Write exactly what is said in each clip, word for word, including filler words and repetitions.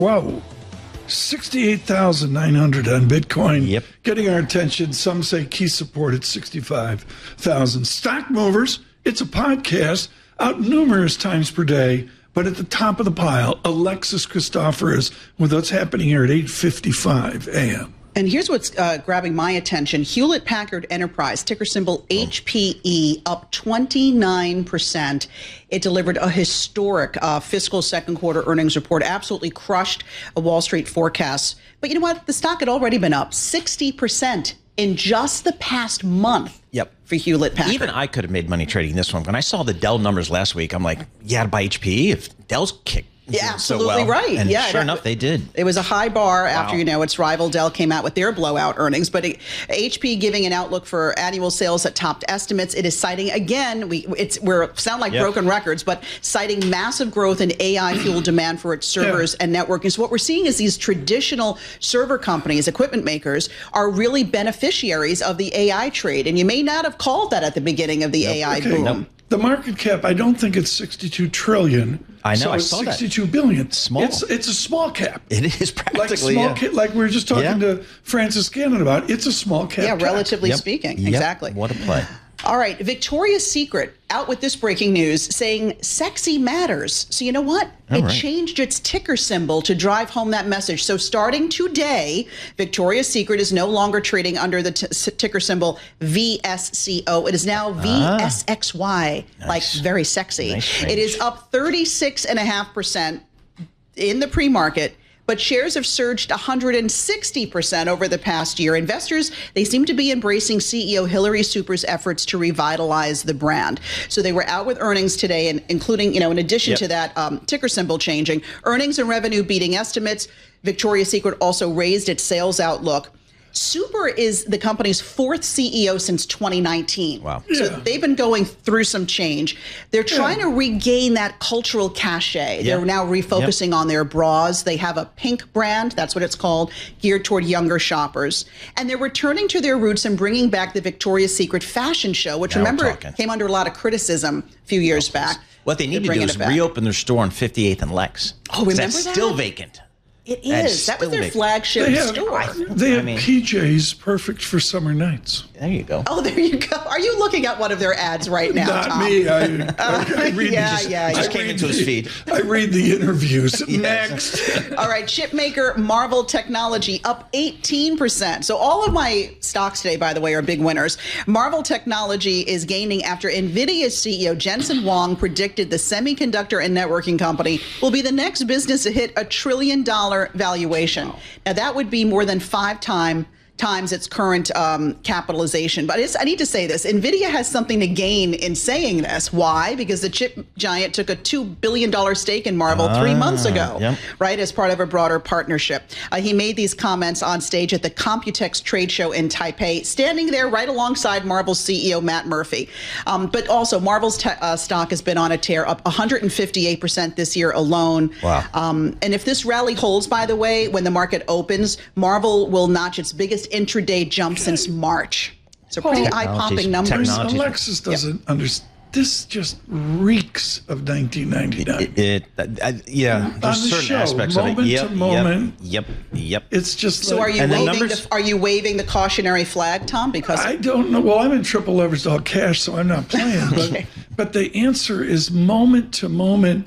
Whoa. sixty-eight thousand nine hundred on Bitcoin. Yep. Getting our attention. Some say key support at sixty-five thousand. Stock Movers, it's a podcast out numerous times per day. But at the top of the pile, Alexis Christoforous with what's happening here at eight fifty-five a.m. And here's what's uh, grabbing my attention. Hewlett-Packard Enterprise, ticker symbol H P E, up twenty-nine percent. It delivered a historic uh, fiscal second quarter earnings report, absolutely crushed a Wall Street forecast. But you know what? The stock had already been up sixty percent in just the past month. Yep. For Hewlett-Packard. Even I could have made money trading this one. When I saw the Dell numbers last week, I'm like, yeah, to buy H P E if Dell's kicked. Yeah, absolutely so well. right. And yeah, sure that, enough, they did. It was a high bar after, Wow. you know, its rival Dell came out with their blowout earnings. But it, H P giving an outlook for annual sales that topped estimates. It is citing, again, we it's we're sound like yep. broken records, but citing massive growth in A I-fueled demand for its servers yeah. and networking. So what we're seeing is these traditional server companies, equipment makers, are really beneficiaries of the A I trade. And you may not have called that at the beginning of the nope. A I okay. boom. Nope. The market cap, I don't think it's sixty-two trillion. I know, so I it's saw sixty-two that. billion. Small. It's it's a small cap. It is practically like small yeah. cap, like we were just talking yeah. to Francis Gannon about. It's a small cap. Yeah, cap. relatively yep. speaking. Yep. Exactly. What a play. All right, Victoria's Secret out with this breaking news saying sexy matters. So you know what? All it right. changed its ticker symbol to drive home that message. So starting today, Victoria's Secret is no longer trading under the t- ticker symbol V S C O. It is now V S X Y, ah, like nice. very sexy. Nice it is up thirty-six point five percent in the pre-market. But shares have surged one hundred sixty percent over the past year. Investors, they seem to be embracing C E O Hillary Super's efforts to revitalize the brand. So they were out with earnings today, and including, you know, in addition yep. to that um, ticker symbol changing, earnings and revenue beating estimates. Victoria's Secret also raised its sales outlook. Super is the company's fourth C E O since twenty nineteen. Wow. So Yeah. they've been going through some change. They're trying Yeah. to regain that cultural cachet. Yeah. They're now refocusing Yep. on their bras. They have a pink brand, that's what it's called, geared toward younger shoppers. And they're returning to their roots and bringing back the Victoria's Secret fashion show, which, Now we're remember, talking. came under a lot of criticism a few years back. What they need They're to do bringing is it back. reopen their store on fifty-eighth and Lex. Oh, remember That's that? still vacant. It That is. is That was still their big. flagship They have, store. they have I mean- P Js perfect for summer nights. There you go. Oh, there you go. Are you looking at one of their ads right now, Not Tom? me. I, I, I read yeah, the, yeah, I Just yeah. came read into his the- feed. I read the interviews. Yes. Next. All right, chip maker Marvell Technology up eighteen percent. So all of my stocks today, by the way, are big winners. Marvell Technology is gaining after NVIDIA's C E O Jensen Huang predicted the semiconductor and networking company will be the next business to hit a trillion dollar valuation. Wow. Now that would be more than five time times its current um, capitalization. But it's, I need to say this. NVIDIA has something to gain in saying this. Why? Because the chip giant took a two billion dollars stake in Marvell ah, three months ago, yep. right, as part of a broader partnership. Uh, he made these comments on stage at the Computex trade show in Taipei, standing there right alongside Marvell's C E O Matt Murphy. Um, but also, Marvell's te- uh, stock has been on a tear, up one hundred fifty-eight percent this year alone. Wow. Um, and if this rally holds, by the way, when the market opens, Marvell will notch its biggest intraday jump since March. So pretty Oh. eye-popping numbers. Technology. Alexis doesn't understand. This just reeks of nineteen ninety-nine. It, it uh, yeah, there's On the certain show, aspects of it. moment Yep, to moment. Yep, yep, yep. It's just So like, are you And the waving numbers- the, are you waving the cautionary flag, Tom? Because I don't know. Well, I'm in triple leveraged all cash, so I'm not playing. But, but the answer is moment to moment.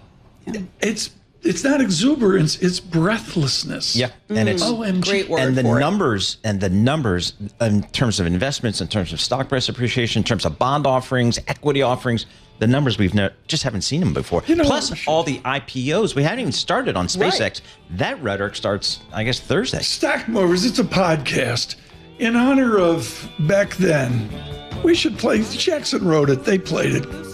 It's it's not exuberance. It's breathlessness. Yeah, and it's O M G. great word and the for it. numbers and the numbers in terms of investments, in terms of stock price appreciation, in terms of bond offerings, equity offerings, the numbers we've ne- just haven't seen them before. You know, Plus all the I P Os. We hadn't even started on SpaceX. Right. That rhetoric starts, I guess, Thursday. Stock Movers, it's a podcast. In honor of back then, we should play. Jackson wrote it. They played it.